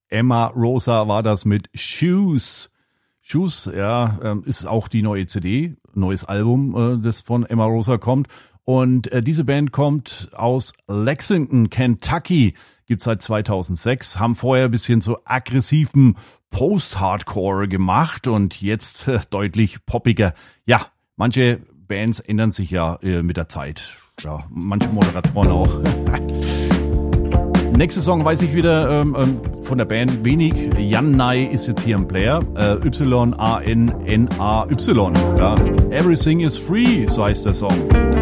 Emma Rosa war das mit Shoes. Shoes, ja, ist auch die neue CD, neues Album, das von Emma Rosa kommt. Und diese Band kommt aus Lexington, Kentucky, gibt's seit 2006, haben vorher ein bisschen so aggressiven Post-Hardcore gemacht und jetzt deutlich poppiger. Ja, manche Bands ändern sich ja mit der Zeit. Ja, manche Moderatoren auch. Nächster Song weiß ich wieder von der Band wenig. Jan Nai ist jetzt hier ein Player. Y-A-N-N-A-Y. Ja. Everything is free, so heißt der Song.